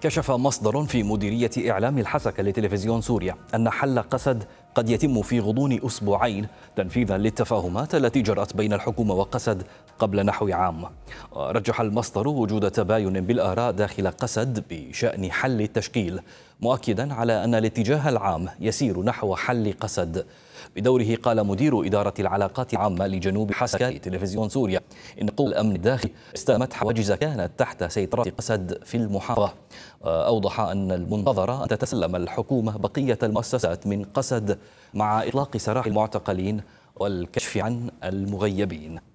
كشف مصدر في مديرية إعلام الحسكة لتلفزيون سوريا أن حل قسد قد يتم في غضون أسبوعين تنفيذا للتفاهمات التي جرت بين الحكومة وقسد قبل نحو عام. رجح المصدر وجود تباين بالآراء داخل قسد بشأن حل التشكيل، مؤكدا على أن الاتجاه العام يسير نحو حل قسد. بدوره قال مدير إدارة العلاقات العامة لجنوب حسكة تلفزيون سوريا إن قوى الأمن الداخلي استلمت حواجز كانت تحت سيطرة قسد في المحافظة. أوضح أن المنتظر أن تتسلم الحكومة بقية المؤسسات من قسد مع إطلاق سراح المعتقلين والكشف عن المغيبين.